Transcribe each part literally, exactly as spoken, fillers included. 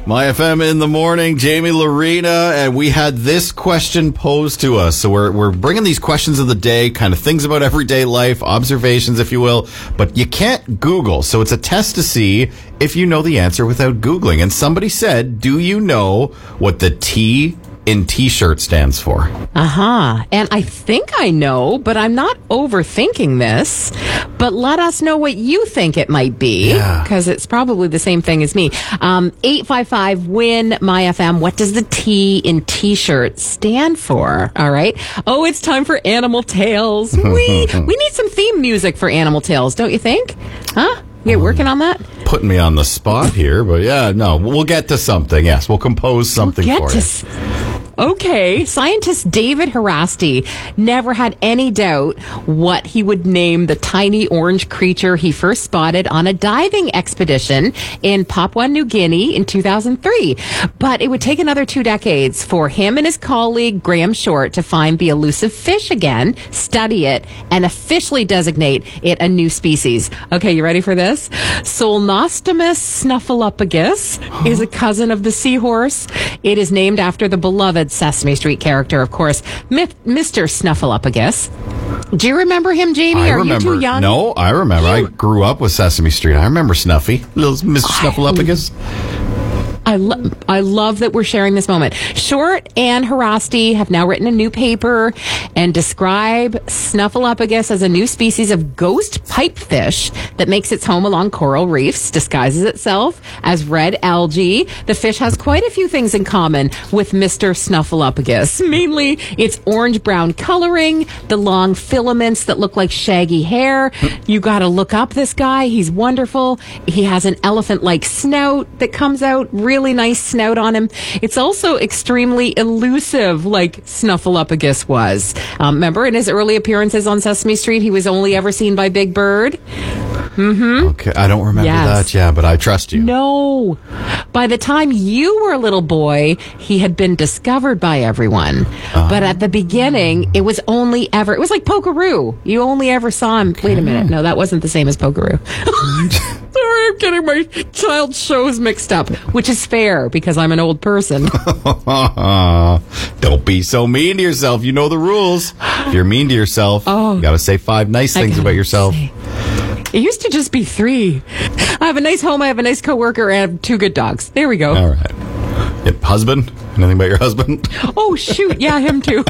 My F M in the morning, Jamie Lorena, and we had this question posed to us. So we're we're bringing these questions of the day, kind of things about everyday life, observations, if you will, but you can't Google. So it's a test to see if you know the answer without Googling. And somebody said, do you know what the T in T-shirt stands for? Uh-huh. And I think I know, but I'm not overthinking this. But let us know what you think it might be, because Yeah. it's probably the same thing as me. Um, eight five five, W I N, My F M. What does the T in T-shirt stand for? All right. Oh, it's time for Animal Tales. we we need some theme music for Animal Tales, don't you think? Huh? You working on that? Putting me on the spot here, but yeah, no, we'll get to something. Yes, we'll compose something We'll for get you. to s- Okay, scientist David Harasti never had any doubt what he would name the tiny orange creature he first spotted on a diving expedition in Papua New Guinea in two thousand three. But it would take another two decades for him and his colleague Graham Short to find the elusive fish again, study it, and officially designate it a new species. Okay, you ready for this? Solnostomus snuffleupagus is a cousin of the seahorse. It is named after the beloved Sesame Street character, of course, Mister Snuffleupagus. Do you remember him, Jamie? I Are remember. you too young? No, I remember. I grew up with Sesame Street. I remember Snuffy, little Mister Snuffleupagus. I, lo- I love that we're sharing this moment. Short and Harasti have now written a new paper and describe Snuffleupagus as a new species of ghost pipefish that makes its home along coral reefs, disguises itself as red algae. The fish has quite a few things in common with Mister Snuffleupagus, mainly its orange-brown coloring, the long filaments that look like shaggy hair. You got to look up this guy. He's wonderful. He has an elephant-like snout that comes out, really nice snout on him. It's also extremely elusive, like Snuffleupagus was. Um, remember, in his early appearances on Sesame Street, he was only ever seen by Big Bird. Mm-hmm. Okay, I don't remember Yes. that, yeah, but I trust you. No. By the time you were a little boy, he had been discovered by everyone. Uh-huh. But at the beginning, it was only ever, it was like Pokeroo. You only ever saw him. Wait a minute. No, that wasn't the same as Pokeroo. Sorry, I'm getting my child shows mixed up, which is fair because I'm an old person. Don't be so mean to yourself. You know the rules. If you're mean to yourself, Oh. you got to say five nice I things gotta about yourself. say, it used to just be three. I have a nice home, I have a nice coworker, and I have two good dogs. There we go. All right. Yep, husband? Anything about your husband? Oh, shoot. Yeah, him too.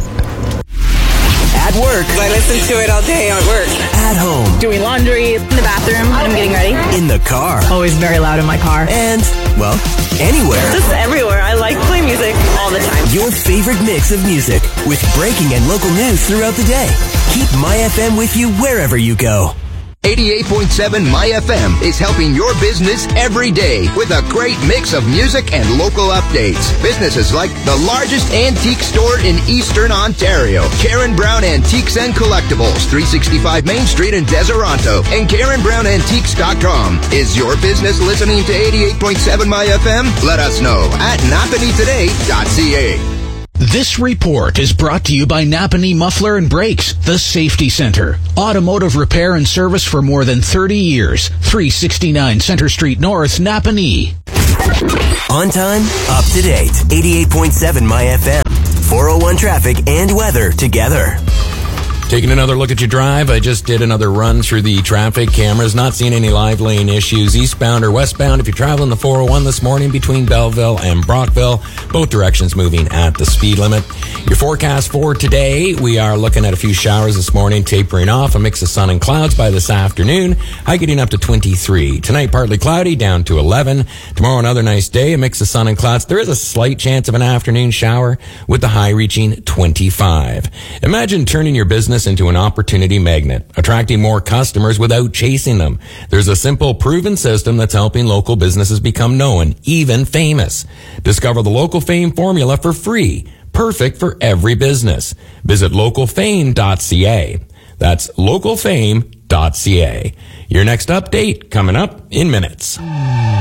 At work, I listen to it all day at work. at home, Doing laundry in the bathroom when I'm getting ready. in the car, Always very loud in my car. and, well, anywhere. Just everywhere. I like playing music all the time. Your favorite mix of music with breaking and local news throughout the day. Keep My F M with you wherever you go. eighty-eight point seven My F M is helping your business every day with a great mix of music and local updates. Businesses like the largest antique store in Eastern Ontario, Karen Brown Antiques and Collectibles, three sixty-five Main Street in Deseronto, and Karen Brown Antiques dot com. Is your business listening to eighty-eight point seven My F M? Let us know at napanee today dot c a. This report is brought to you by Napanee Muffler and Brakes, the Safety Center. Automotive repair and service for more than thirty years. three sixty-nine Center Street North, Napanee. On time, up to date. eighty-eight point seven My F M. four oh one traffic and weather together. Taking another look at your drive, I just did another run through the traffic cameras, not seeing any live lane issues, eastbound or westbound. If you're traveling the four oh one this morning between Belleville and Brockville, both directions moving at the speed limit. Your forecast for today, we are looking at a few showers this morning, tapering off, a mix of sun and clouds by this afternoon, high getting up to twenty-three. Tonight, partly cloudy, down to eleven. Tomorrow, another nice day, a mix of sun and clouds. There is a slight chance of an afternoon shower with the high reaching twenty-five. Imagine turning your business into an opportunity magnet, attracting more customers without chasing them. There's a simple, proven system that's helping local businesses become known, even famous. Discover the Local Fame formula for free, perfect for every business. Visit local fame dot c a. That's local fame dot c a. Your next update coming up in minutes.